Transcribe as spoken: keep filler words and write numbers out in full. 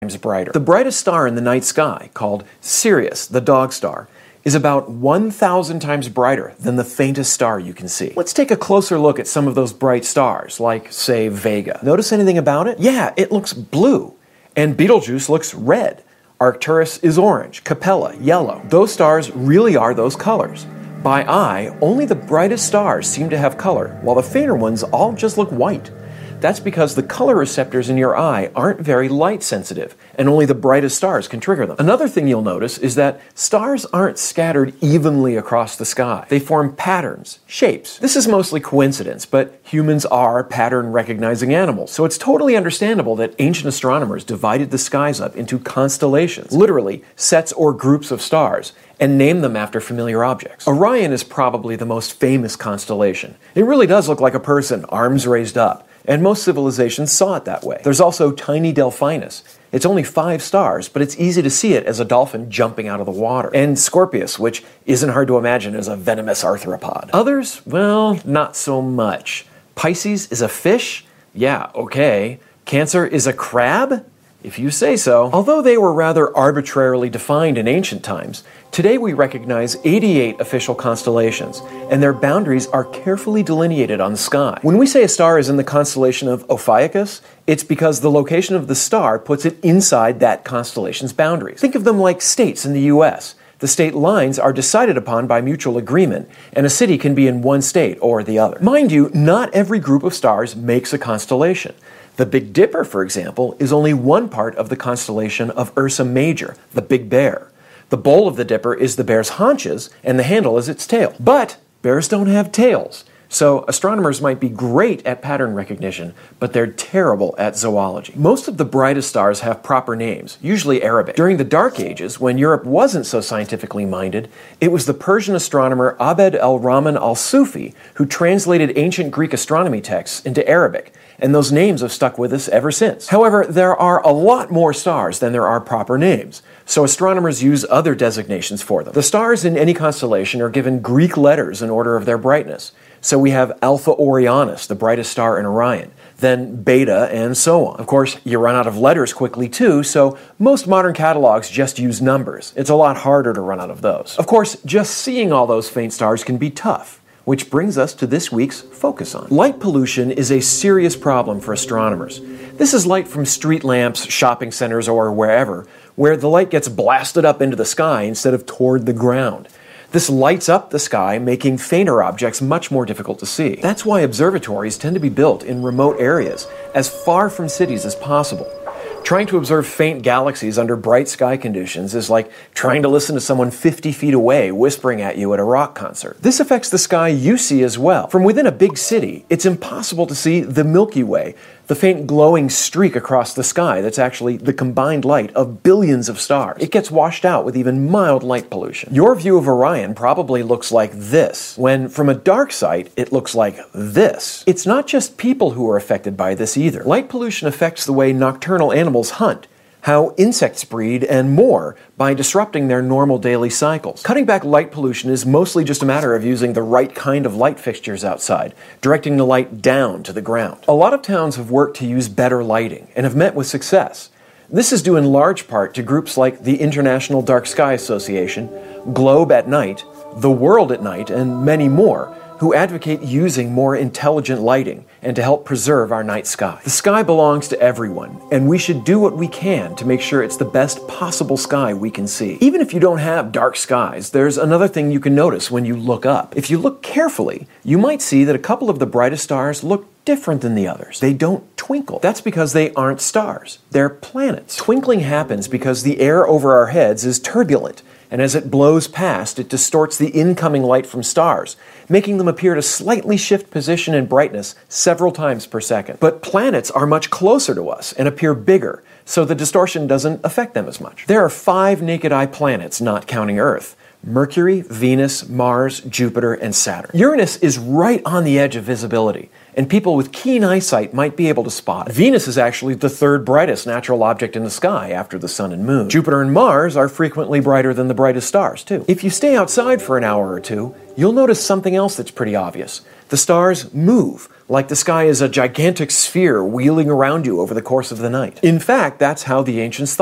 times brighter. The brightest star in the night sky, called Sirius, the dog star, is about one thousand times brighter than the faintest star you can see. Let's take a closer look at some of those bright stars, like, say, Vega. Notice anything about it? Yeah, it looks blue. And Betelgeuse looks red. Arcturus is orange, Capella, yellow. Those stars really are those colors. By eye, only the brightest stars seem to have color, while the fainter ones all just look white. That's because the color receptors in your eye aren't very light sensitive, and only the brightest stars can trigger them. Another thing you'll notice is that stars aren't scattered evenly across the sky. They form patterns, shapes. This is mostly coincidence, but humans are pattern-recognizing animals, so it's totally understandable that ancient astronomers divided the skies up into constellations, literally sets or groups of stars, and named them after familiar objects. Orion is probably the most famous constellation. It really does look like a person, arms raised up. And most civilizations saw it that way. There's also Tiny Delphinus. It's only five stars, but it's easy to see it as a dolphin jumping out of the water. And Scorpius, which isn't hard to imagine as a venomous arthropod. Others, well, not so much. Pisces is a fish? Yeah, okay. Cancer is a crab? If you say so. Although they were rather arbitrarily defined in ancient times, today we recognize eighty-eight official constellations, and their boundaries are carefully delineated on the sky. When we say a star is in the constellation of Ophiuchus, it's because the location of the star puts it inside that constellation's boundaries. Think of them like states in the U S. The state lines are decided upon by mutual agreement, and a city can be in one state or the other. Mind you, not every group of stars makes a constellation. The Big Dipper, for example, is only one part of the constellation of Ursa Major, the Big Bear. The bowl of the Dipper is the bear's haunches, and the handle is its tail. But bears don't have tails, so astronomers might be great at pattern recognition, but they're terrible at zoology. Most of the brightest stars have proper names, usually Arabic. During the Dark Ages, when Europe wasn't so scientifically minded, it was the Persian astronomer Abd al-Rahman al-Sufi who translated ancient Greek astronomy texts into Arabic, and those names have stuck with us ever since. However, there are a lot more stars than there are proper names, so astronomers use other designations for them. The stars in any constellation are given Greek letters in order of their brightness. So we have Alpha Orionis, the brightest star in Orion, then Beta, and so on. Of course, you run out of letters quickly too, so most modern catalogs just use numbers. It's a lot harder to run out of those. Of course, just seeing all those faint stars can be tough. Which brings us to this week's Focus On. Light pollution is a serious problem for astronomers. This is light from street lamps, shopping centers, or wherever, where the light gets blasted up into the sky instead of toward the ground. This lights up the sky, making fainter objects much more difficult to see. That's why observatories tend to be built in remote areas, as far from cities as possible. Trying to observe faint galaxies under bright sky conditions is like trying to listen to someone fifty feet away whispering at you at a rock concert. This affects the sky you see as well. From within a big city, it's impossible to see the Milky Way, the faint glowing streak across the sky that's actually the combined light of billions of stars. It gets washed out with even mild light pollution. Your view of Orion probably looks like this, when from a dark site, it looks like this. It's not just people who are affected by this either. Light pollution affects the way nocturnal animals hunt, how insects breed, and more by disrupting their normal daily cycles. Cutting back light pollution is mostly just a matter of using the right kind of light fixtures outside, directing the light down to the ground. A lot of towns have worked to use better lighting and have met with success. This is due in large part to groups like the International Dark Sky Association, Globe at Night, The World at Night, and many more, who advocate using more intelligent lighting and to help preserve our night sky. The sky belongs to everyone, and we should do what we can to make sure it's the best possible sky we can see. Even if you don't have dark skies, there's another thing you can notice when you look up. If you look carefully, you might see that a couple of the brightest stars look different than the others. They don't twinkle. That's because they aren't stars. They're planets. Twinkling happens because the air over our heads is turbulent, and as it blows past, it distorts the incoming light from stars, making them appear to slightly shift position and brightness several times per second. But planets are much closer to us and appear bigger, so the distortion doesn't affect them as much. There are five naked-eye planets, not counting Earth: Mercury, Venus, Mars, Jupiter, and Saturn. Uranus is right on the edge of visibility, and people with keen eyesight might be able to spot it. Venus is actually the third brightest natural object in the sky after the Sun and Moon. Jupiter and Mars are frequently brighter than the brightest stars, too. If you stay outside for an hour or two, you'll notice something else that's pretty obvious. The stars move, like the sky is a gigantic sphere wheeling around you over the course of the night. In fact, that's how the ancients thought